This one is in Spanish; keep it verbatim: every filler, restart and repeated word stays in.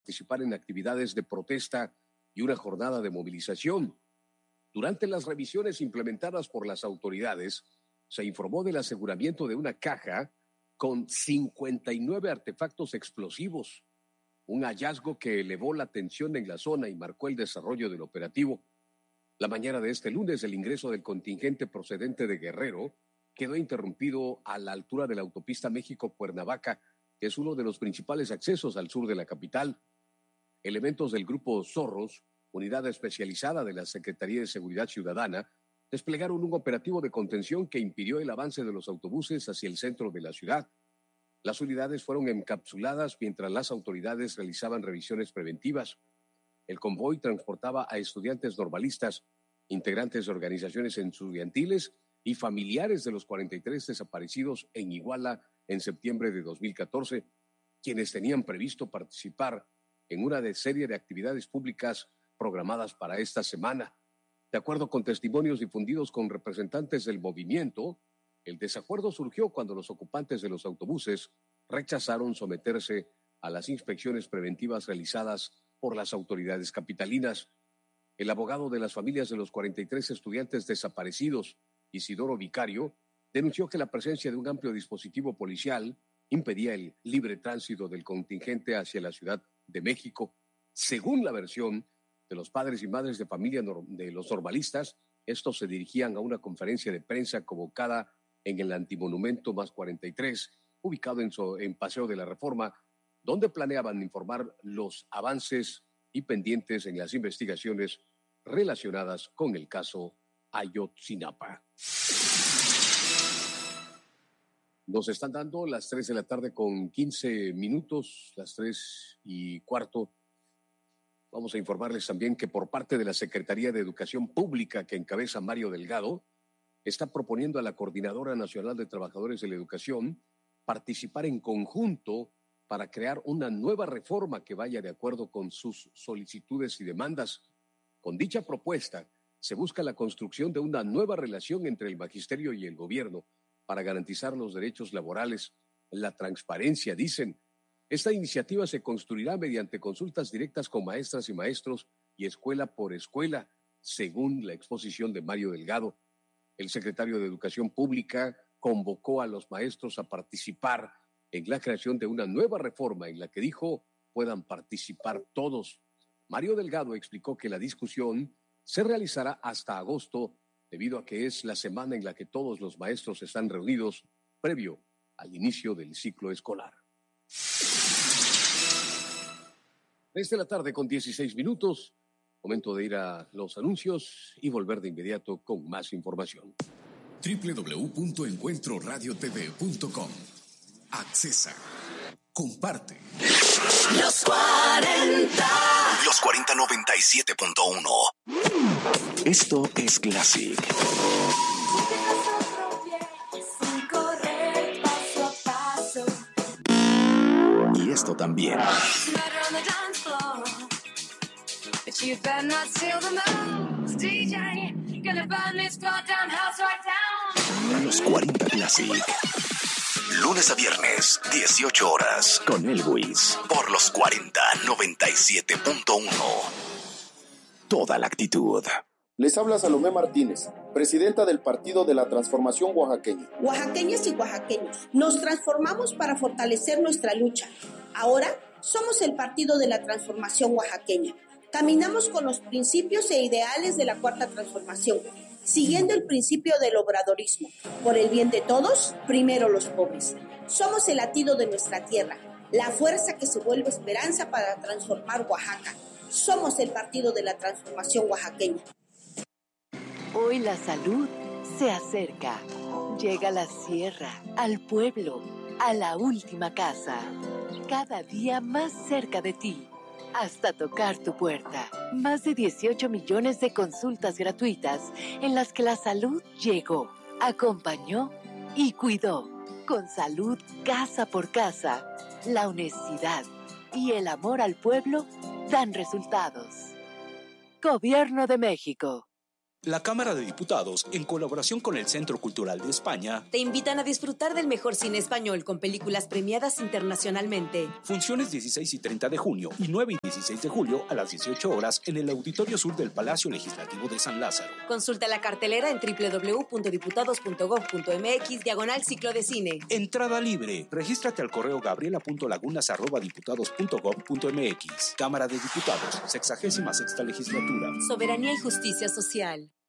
participar en actividades de protesta y una jornada de movilización. Durante las revisiones implementadas por las autoridades, se informó del aseguramiento de una caja con cincuenta y nueve artefactos explosivos, un hallazgo que elevó la tensión en la zona y marcó el desarrollo del operativo. La mañana de este lunes, el ingreso del contingente procedente de Guerrero quedó interrumpido a la altura de la autopista México-Cuernavaca, que es uno de los principales accesos al sur de la capital. Elementos del Grupo Zorros, unidad especializada de la Secretaría de Seguridad Ciudadana, desplegaron un operativo de contención que impidió el avance de los autobuses hacia el centro de la ciudad. Las unidades fueron encapsuladas mientras las autoridades realizaban revisiones preventivas. El convoy transportaba a estudiantes normalistas, integrantes de organizaciones estudiantiles y familiares de los cuarenta y tres desaparecidos en Iguala en septiembre de dos mil catorce, quienes tenían previsto participar en una de serie de actividades públicas programadas para esta semana. De acuerdo con testimonios difundidos con representantes del movimiento, el desacuerdo surgió cuando los ocupantes de los autobuses rechazaron someterse a las inspecciones preventivas realizadas por las autoridades capitalinas. El abogado de las familias de los cuarenta y tres estudiantes desaparecidos, Isidoro Vicario, denunció que la presencia de un amplio dispositivo policial impedía el libre tránsito del contingente hacia la Ciudad de México. Según la versión de los padres y madres de familia de los normalistas, estos se dirigían a una conferencia de prensa convocada en el Antimonumento más cuarenta y tres, ubicado en, so, en Paseo de la Reforma, donde planeaban informar los avances y pendientes en las investigaciones relacionadas con el caso Ayotzinapa. Nos están dando las tres de la tarde con quince minutos, las tres y cuarto. Vamos a informarles también que por parte de la Secretaría de Educación Pública, que encabeza Mario Delgado, está proponiendo a la Coordinadora Nacional de Trabajadores de la Educación participar en conjunto para crear una nueva reforma que vaya de acuerdo con sus solicitudes y demandas. Con dicha propuesta, se busca la construcción de una nueva relación entre el magisterio y el gobierno para garantizar los derechos laborales, la transparencia, dicen. Esta iniciativa se construirá mediante consultas directas con maestras y maestros y escuela por escuela, según la exposición de Mario Delgado. El secretario de Educación Pública convocó a los maestros a participar en la creación de una nueva reforma en la que dijo puedan participar todos. Mario Delgado explicó que la discusión se realizará hasta agosto, debido a que es la semana en la que todos los maestros están reunidos previo al inicio del ciclo escolar. Desde la tarde con dieciséis minutos, momento de ir a los anuncios y volver de inmediato con más información. doble u doble u doble u punto encuentro radio t v punto com. Accesa. Comparte. Los cuarenta. Los cuarenta noventa y siete punto uno. Esto es Classic. Y esto también. Los cuarenta Classic. Lunes a viernes, dieciocho horas, con Elwis, por los cuarenta noventa y siete punto uno. Toda la actitud. Les habla Salomé Martínez, presidenta del Partido de la Transformación Oaxaqueña. Oaxaqueñas y oaxaqueños, nos transformamos para fortalecer nuestra lucha. Ahora somos el Partido de la Transformación Oaxaqueña. Caminamos con los principios e ideales de la Cuarta Transformación, siguiendo el principio del obradorismo. Por el bien de todos, primero los pobres. Somos el latido de nuestra tierra, la fuerza que se vuelve esperanza para transformar Oaxaca. Somos el Partido de la Transformación Oaxaqueña. Hoy la salud se acerca. Llega a la sierra, al pueblo, a la última casa. Cada día más cerca de ti. Hasta tocar tu puerta. Más de dieciocho millones de consultas gratuitas en las que la salud llegó, acompañó y cuidó. Con salud casa por casa, la honestidad y el amor al pueblo dan resultados. Gobierno de México. La Cámara de Diputados, en colaboración con el Centro Cultural de España, te invitan a disfrutar del mejor cine español con películas premiadas internacionalmente. Funciones dieciséis y treinta de junio y nueve y dieciséis de julio a las dieciocho horas en el Auditorio Sur del Palacio Legislativo de San Lázaro. Consulta la cartelera en doble u doble u doble u punto diputados punto gob punto eme equis diagonal ciclo de cine. Entrada libre. Regístrate al correo gabriela punto lagunas arroba diputados punto gob punto eme equis. Cámara de Diputados, sexagésima sexta legislatura. Soberanía y justicia social.